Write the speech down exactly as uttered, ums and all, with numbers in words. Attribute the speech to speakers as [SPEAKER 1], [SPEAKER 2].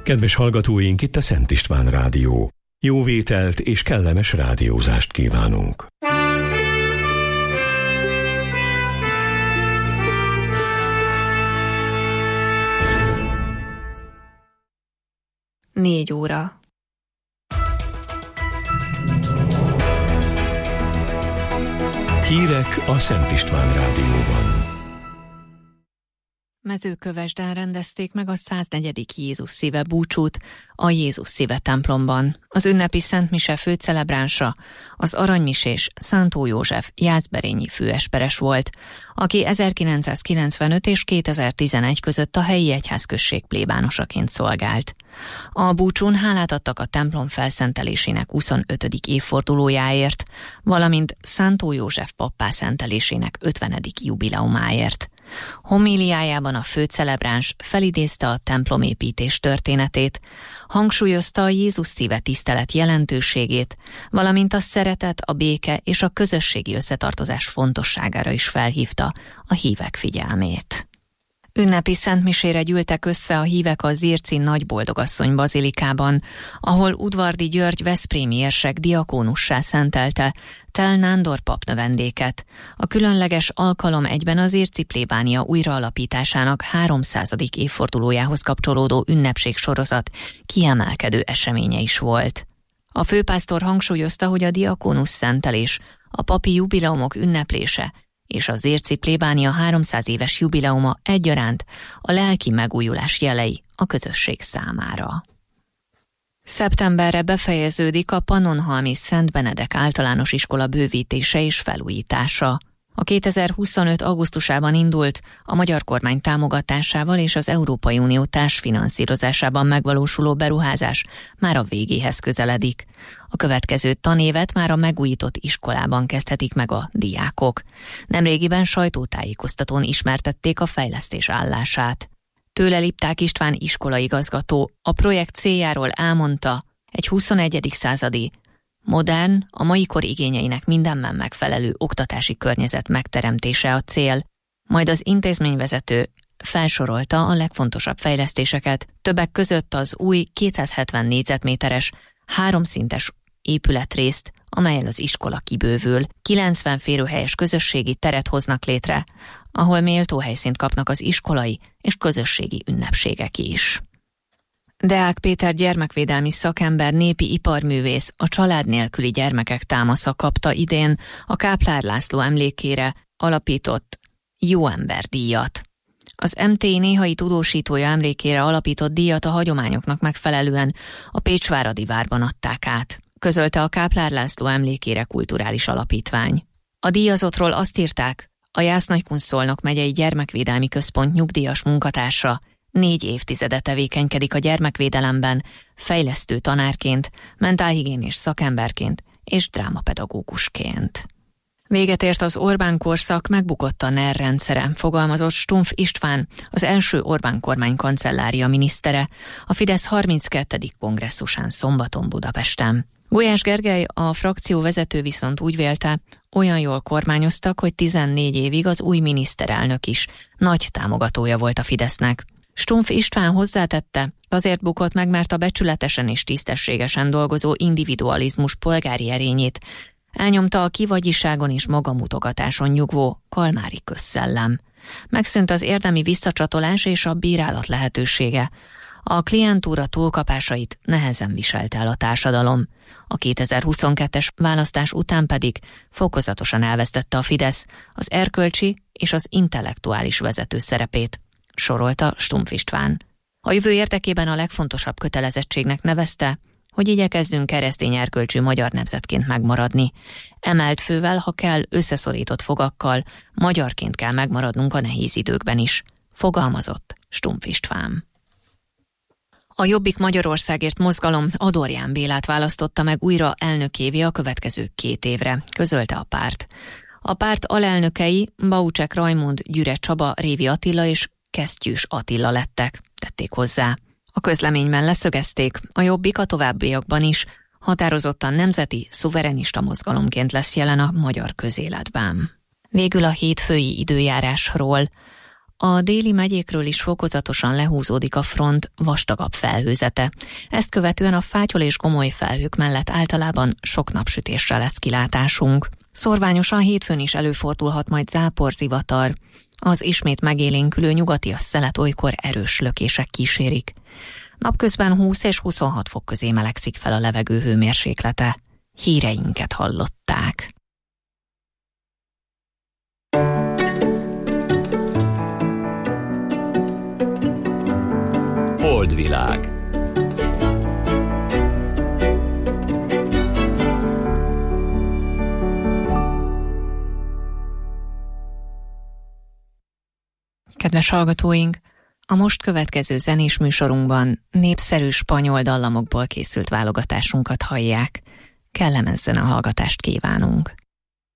[SPEAKER 1] Kedves hallgatóink, itt a Szent István Rádió. Jó vételt és kellemes rádiózást kívánunk.
[SPEAKER 2] Négy óra.
[SPEAKER 1] Hírek a Szent István Rádióban.
[SPEAKER 2] Mezőkövesden rendezték meg a száznegyedik Jézus szíve búcsút a Jézus szíve templomban. Az ünnepi Szent Mise főcelebránsa az aranymisés Szántó József jászberényi főesperes volt, aki ezerkilencszázkilencvenöt és kétezer-tizenegy között a helyi egyházközség plébánosaként szolgált. A búcsún hálát adtak a templom felszentelésének huszonötödik évfordulójáért, valamint Szántó József pappá szentelésének ötvenedik jubileumáért. Homíliájában a főcelebráns felidézte a templomépítés történetét, hangsúlyozta a Jézus szíve tisztelet jelentőségét, valamint a szeretet, a béke és a közösségi összetartozás fontosságára is felhívta a hívek figyelmét. Ünnepi szentmisére gyűltek össze a hívek a Zirci Nagyboldogasszony bazilikában, ahol Udvardi György veszprémi érsek diakónussá szentelte Tel Nándor pap növendéket. A különleges alkalom egyben az Zirci plébánia újraalapításának háromszázadik évfordulójához kapcsolódó ünnepségsorozat kiemelkedő eseménye is volt. A főpásztor hangsúlyozta, hogy a diakónus szentelés, a papi jubileumok ünneplése és az Zirci plébánia háromszáz éves jubileuma egyaránt a lelki megújulás jelei a közösség számára. Szeptemberre befejeződik a Pannonhalmi Szent Benedek általános iskola bővítése és felújítása. A kétezer-huszonöt augusztusában indult, a magyar kormány támogatásával és az Európai Unió társfinanszírozásában megvalósuló beruházás már a végéhez közeledik. A következő tanévet már a megújított iskolában kezdhetik meg a diákok. Nemrégiben sajtótájékoztatón ismertették a fejlesztés állását. Tőle Lipták István iskolaigazgató a projekt céljáról elmondta, egy huszonegyedik századi, modern, a mai kor igényeinek mindenben megfelelő oktatási környezet megteremtése a cél, majd az intézményvezető felsorolta a legfontosabb fejlesztéseket, többek között az új kétszázhetven négyzetméteres, háromszintes épületrészt, amellyel az iskola kibővül, kilencven férőhelyes közösségi teret hoznak létre, ahol méltó helyszínt kapnak az iskolai és közösségi ünnepségek is. Deák Péter gyermekvédelmi szakember, népi iparművész a család nélküli gyermekek támasza kapta idén a Káplár László emlékére alapított Jó Ember díjat. Az em té i néhai tudósítója emlékére alapított díjat a hagyományoknak megfelelően a Pécsváradi várban adták át, közölte a Káplár László emlékére kulturális alapítvány. A díjazottról azt írták, a Jász-Nagykun-Szolnok megyei gyermekvédelmi központ nyugdíjas munkatársa, négy évtizede tevékenykedik a gyermekvédelemben, fejlesztő tanárként, mentálhigiénés szakemberként és drámapedagógusként. Véget ért az Orbán korszak, megbukott a NER rendszere, fogalmazott Stumpf István, az első Orbán kormány kancellária minisztere, a Fidesz harminckettedik kongresszusán szombaton Budapesten. Gulyás Gergely, a frakció vezető viszont úgy vélte, olyan jól kormányoztak, hogy tizennégy évig az új miniszterelnök is nagy támogatója volt a Fidesznek. Stumpf István hozzátette, azért bukott meg, mert a becsületesen és tisztességesen dolgozó individualizmus polgári erényét elnyomta a kivagyiságon és magamutogatáson nyugvó kalmári közszellem. Megszűnt az érdemi visszacsatolás és a bírálat lehetősége. A klientúra túlkapásait nehezen viselte el a társadalom. A kétezer-huszonkettes választás után pedig fokozatosan elvesztette a Fidesz az erkölcsi és az intellektuális vezető szerepét, sorolta Stumpf István. A jövő érdekében a legfontosabb kötelezettségnek nevezte, hogy igyekezzünk keresztény erkölcsű magyar nemzetként megmaradni. Emelt fővel, ha kell, összeszorított fogakkal, magyarként kell megmaradnunk a nehéz időkben is, fogalmazott Stumpf István. A Jobbik Magyarországért mozgalom Adorján Bélát választotta meg újra elnökévé a következő két évre, közölte a párt. A párt alelnökei Baucsek Rajmund, Gyüre Csaba, Révi Attila és Kesztyűs Attila lettek, tették hozzá. A közleményben leszögezték, a Jobbik a továbbiakban is határozottan nemzeti, szuverenista mozgalomként lesz jelen a magyar közéletben. Végül a hétfői időjárásról. A déli megyékről is fokozatosan lehúzódik a front vastagabb felhőzete. Ezt követően a fátyol és gomoly felhők mellett általában sok napsütésre lesz kilátásunk. Szorványosan hétfőn is előfordulhat majd záporzivatar. Az ismét megélénkülő nyugatias szelet olykor erős lökések kísérik. Napközben húsz és huszonhat fok közé melegszik fel a levegő hőmérséklete. Híreinket hallották.
[SPEAKER 1] Holdvilág.
[SPEAKER 2] Kedves hallgatóink, a most következő zenés műsorunkban népszerű spanyol dallamokból készült válogatásunkat hallják. Kellemes zenehallgatást kívánunk!